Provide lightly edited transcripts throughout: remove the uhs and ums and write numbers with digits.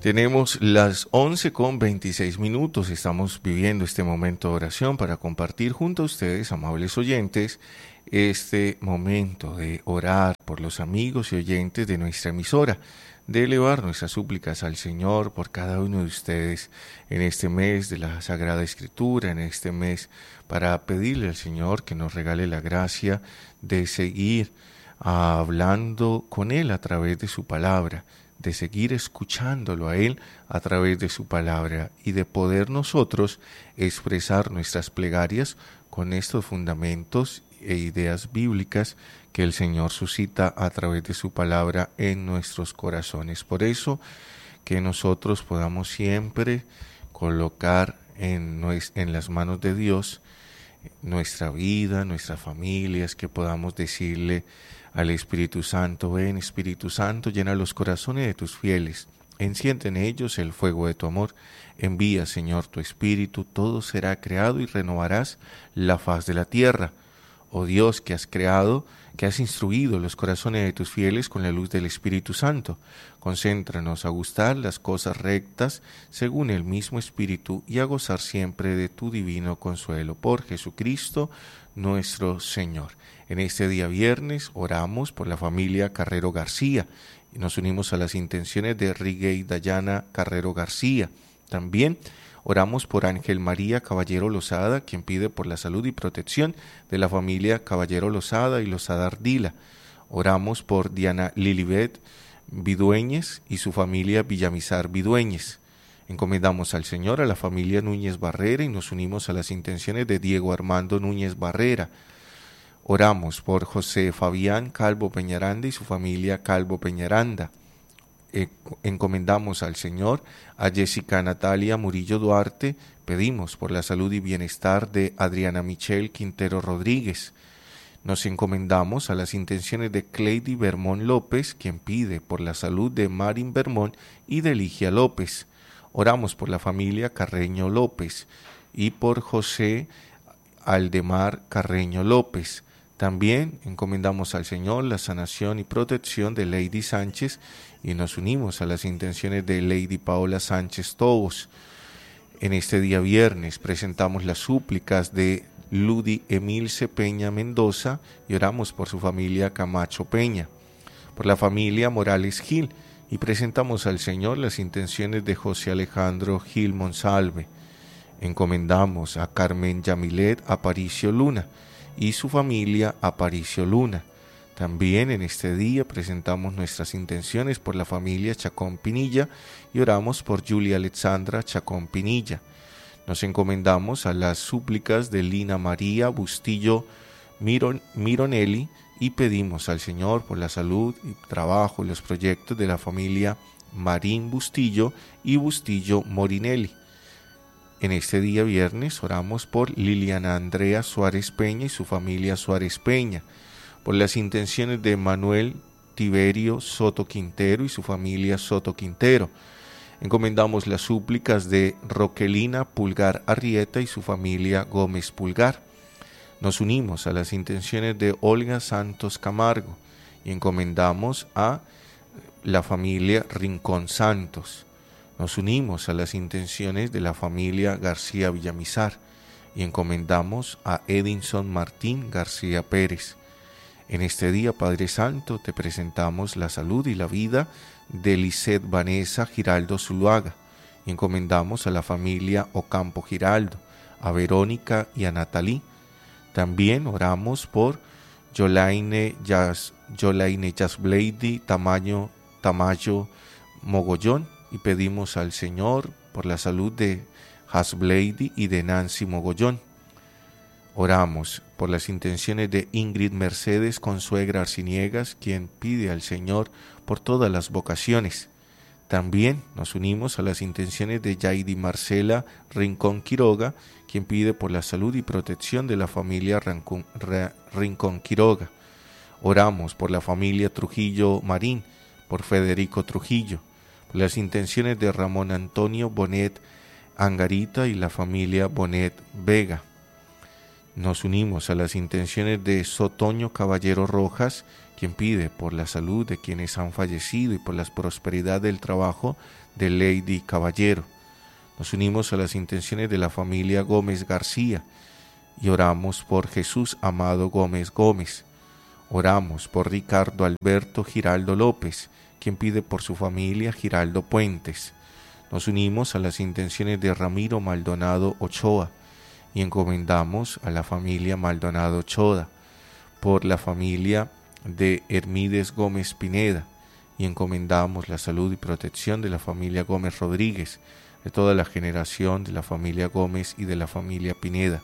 Tenemos las 11:26. Estamos viviendo este momento de oración para compartir junto a ustedes, amables oyentes, este momento de orar por los amigos y oyentes de nuestra emisora, de elevar nuestras súplicas al Señor por cada uno de ustedes en este mes de la Sagrada Escritura, en este mes para pedirle al Señor que nos regale la gracia de seguir hablando con Él a través de su palabra, de seguir escuchándolo a Él a través de su palabra y de poder nosotros expresar nuestras plegarias con estos fundamentos e ideas bíblicas que el Señor suscita a través de su palabra en nuestros corazones. Por eso que nosotros podamos siempre colocar en las manos de Dios nuestra vida, nuestras familias, que podamos decirle al Espíritu Santo: ven, Espíritu Santo, llena los corazones de tus fieles, enciende en ellos el fuego de tu amor, envía, Señor, tu Espíritu, todo será creado y renovarás la faz de la tierra. Oh Dios, que has creado, que has instruido los corazones de tus fieles con la luz del Espíritu Santo, concéntranos a gustar las cosas rectas según el mismo Espíritu y a gozar siempre de tu divino consuelo. Por Jesucristo nuestro Señor. En este día viernes oramos por la familia Carrero García y nos unimos a las intenciones de Rigue y Dayana Carrero García. También oramos por Ángel María Caballero Lozada, quien pide por la salud y protección de la familia Caballero Lozada y Lozada Ardila. Oramos por Diana Lilibet Vidueñez y su familia Villamizar Vidueñez. Encomendamos al Señor a la familia Núñez Barrera y nos unimos a las intenciones de Diego Armando Núñez Barrera. Oramos por José Fabián Calvo Peñaranda y su familia Calvo Peñaranda. Encomendamos al Señor a Jessica Natalia Murillo Duarte, pedimos por la salud y bienestar de Adriana Michelle Quintero Rodríguez. Nos encomendamos a las intenciones de Cleidy Bermón López, quien pide por la salud de Marín Bermón y de Ligia López. Oramos por la familia Carreño López y por José Aldemar Carreño López. También encomendamos al Señor la sanación y protección de Lady Sánchez y nos unimos a las intenciones de Lady Paola Sánchez Tobos. En este día viernes presentamos las súplicas de Ludi Emilce Peña Mendoza y oramos por su familia Camacho Peña, por la familia Morales Gil y presentamos al Señor las intenciones de José Alejandro Gil Monsalve. Encomendamos a Carmen Yamilet Aparicio Luna y su familia Aparicio Luna. También en este día presentamos nuestras intenciones por la familia Chacón Pinilla y oramos por Julia Alexandra Chacón Pinilla. Nos encomendamos a las súplicas de Lina María Bustillo Mironelli y pedimos al Señor por la salud y trabajo y los proyectos de la familia Marín Bustillo y Bustillo Morinelli. En este día viernes oramos por Liliana Andrea Suárez Peña y su familia Suárez Peña, por las intenciones de Manuel Tiberio Soto Quintero y su familia Soto Quintero. Encomendamos las súplicas de Roquelina Pulgar Arrieta y su familia Gómez Pulgar. Nos unimos a las intenciones de Olga Santos Camargo y encomendamos a la familia Rincón Santos. Nos unimos a las intenciones de la familia García Villamizar y encomendamos a Edinson Martín García Pérez. En este día, Padre Santo, te presentamos la salud y la vida de Lisset Vanessa Giraldo Zuluaga y encomendamos a la familia Ocampo Giraldo, a Verónica y a Natalí. También oramos por Yolaine Jasblady Tamayo Mogollón y pedimos al Señor por la salud de Hasblady y de Nancy Mogollón. Oramos por las intenciones de Ingrid Mercedes Consuegra Arciniegas, quien pide al Señor por todas las vocaciones. También nos unimos a las intenciones de Yaidi Marcela Rincón Quiroga, quien pide por la salud y protección de la familia Rincón Quiroga. Oramos por la familia Trujillo Marín, por Federico Trujillo, por las intenciones de Ramón Antonio Bonet Angarita y la familia Bonet Vega. Nos unimos a las intenciones de Sotoño Caballero Rojas, quien pide por la salud de quienes han fallecido y por la prosperidad del trabajo de Lady Caballero. Nos unimos a las intenciones de la familia Gómez García y oramos por Jesús Amado Gómez Gómez. Oramos por Ricardo Alberto Giraldo López, quien pide por su familia Giraldo Puentes. Nos unimos a las intenciones de Ramiro Maldonado Ochoa y encomendamos a la familia Maldonado Ochoa, por la familia de Hermídez Gómez Pineda, y encomendamos la salud y protección de la familia Gómez Rodríguez, de toda la generación de la familia Gómez y de la familia Pineda.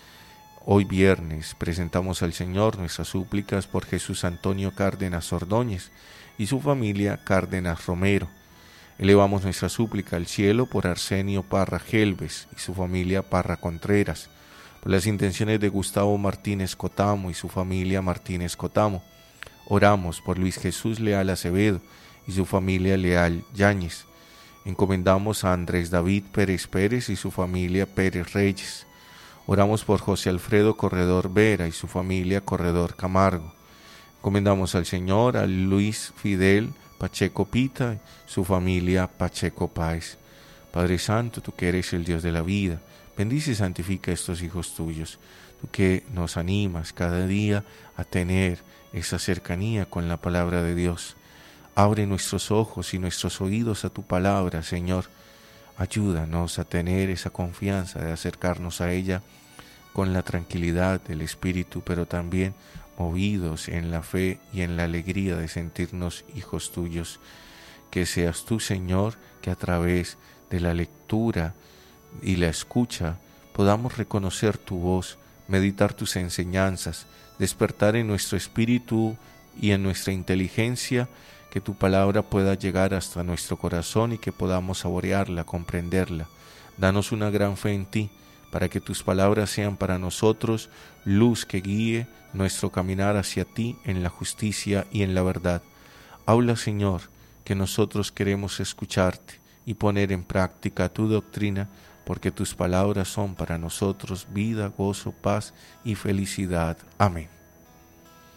Hoy viernes presentamos al Señor nuestras súplicas por Jesús Antonio Cárdenas Ordóñez y su familia Cárdenas Romero. Elevamos nuestra súplica al cielo por Arsenio Parra Gelves y su familia Parra Contreras, por las intenciones de Gustavo Martínez Cotamo y su familia Martínez Cotamo. Oramos por Luis Jesús Leal Acevedo y su familia Leal Yáñez. Encomendamos a Andrés David Pérez Pérez y su familia Pérez Reyes. Oramos por José Alfredo Corredor Vera y su familia Corredor Camargo. Encomendamos al Señor a Luis Fidel Pacheco Pita, su familia Pacheco Páez. Padre Santo, tú que eres el Dios de la vida, bendice y santifica a estos hijos tuyos, tú que nos animas cada día a tener esa cercanía con la palabra de Dios. Abre nuestros ojos y nuestros oídos a tu palabra, Señor. Ayúdanos a tener esa confianza de acercarnos a ella con la tranquilidad del Espíritu, pero también movidos en la fe y en la alegría de sentirnos hijos tuyos. Que seas tú, Señor, que a través de la lectura y la escucha podamos reconocer tu voz, meditar tus enseñanzas, despertar en nuestro espíritu y en nuestra inteligencia, que tu palabra pueda llegar hasta nuestro corazón y que podamos saborearla, comprenderla. Danos una gran fe en ti, para que tus palabras sean para nosotros luz que guíe nuestro caminar hacia ti en la justicia y en la verdad. Habla, Señor, que nosotros queremos escucharte y poner en práctica tu doctrina, porque tus palabras son para nosotros vida, gozo, paz y felicidad. Amén.